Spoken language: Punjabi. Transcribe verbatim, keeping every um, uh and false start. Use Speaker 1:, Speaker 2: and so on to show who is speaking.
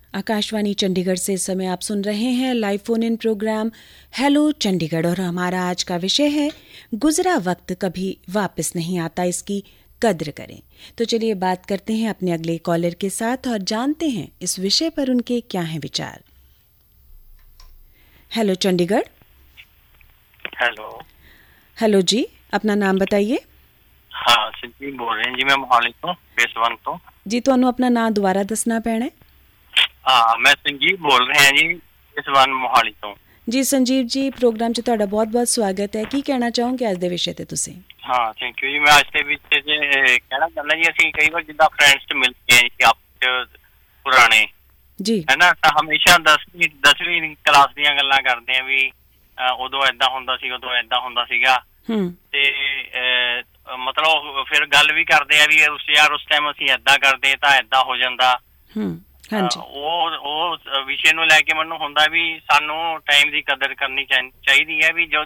Speaker 1: आकाशवाणी चंडीगढ़ से इस समय आप सुन रहे हैं live phone in programme hello Chandigarh और हमारा आज का विषय है गुजरा वक्त कभी वापस नहीं आता, इसकी कद्र करें। तो चलिए बात करते हैं अपने अगले कॉलर के साथ और जानते हैं इस विषय पर उनके क्या हैं विचार। हेलो चंडीगढ़।
Speaker 2: हेलो
Speaker 1: हेलो जी, अपना नाम बताइए।
Speaker 2: हाँ संजीव बोल रहे हैं जी, मैं मोहाली तो फेस वन तो
Speaker 1: जी ਤੁਹਾਨੂੰ ਆਪਣਾ ਨਾਮ ਦੁਬਾਰਾ ਦੱਸਣਾ ਪੈਣਾ ਹੈ।
Speaker 2: हाँ मैं संजीव बोल रहे हैं जी फेस वन मोहाली तो।
Speaker 1: ਜੀ ਸੰਜੀਵ ਜੀ, ਪ੍ਰੋਗਰਾਮ 'ਚ ਤੁਹਾਡਾ ਬਹੁਤ-ਬਹੁਤ ਸਵਾਗਤ ਹੈ। ਕੀ ਕਹਿਣਾ ਚਾਹੋਗੇ ਅੱਜ ਦੇ ਵਿਸ਼ੇ ਤੇ ਤੁਸੀਂ?
Speaker 2: ਹਾਂ ਥੈਂਕ ਯੂ ਜੀ। ਮੈਂ ਅੱਜ ਦੇ ਵਿੱਚ ਜੇ ਕਹਿਣਾ ਚਾਹੁੰਦਾ ਜੀ, ਅਸੀਂ ਕਈ ਵਾਰ ਜਿੱਦਾਂ ਫਰੈਂਡਸ ਮਿਲਦੇ ਹਾਂ ਜੀ ਆਪਸ ਪੁਰਾਣੇ
Speaker 1: ਜੀ
Speaker 2: ਹੈ ਨਾ, ਤਾਂ ਹਮੇਸ਼ਾ ਦਸਵੀਂ ਦਸਵੀਂ ਕਲਾਸ ਦੀਆਂ ਗੱਲਾਂ ਕਰਦੇ ਆ ਵੀ ਉਦੋਂ ਏਦਾਂ ਹੁੰਦਾ ਸੀ, ਉਦੋਂ ਏਦਾਂ ਹੁੰਦਾ ਸੀਗਾ।
Speaker 1: ਹੂੰ
Speaker 2: ਤੇ ਮਤਲਬ ਫਿਰ ਗੱਲ ਵੀ ਕਰਦੇ ਆ ਵੀ ਉਸ ਯਾਰ ਉਸ ਟਾਈਮ ਅਸੀਂ ਏਦਾਂ ਕਰਦੇ ਤਾਂ ਏਦਾਂ ਹੋ ਜਾਂਦਾ।
Speaker 1: ਹੂੰ ਹਾਂਜੀ,
Speaker 2: ਉਹ ਉਹ ਵਿਸ਼ੇ ਨੂੰ ਲੈ ਕੇ ਮੈਨੂੰ ਹੁੰਦਾ ਵੀ ਸਾਨੂੰ ਟਾਈਮ ਦੀ ਕਦਰ ਕਰਨੀ ਚਾਹੀਦੀ ਹੈ ਵੀ ਜੋ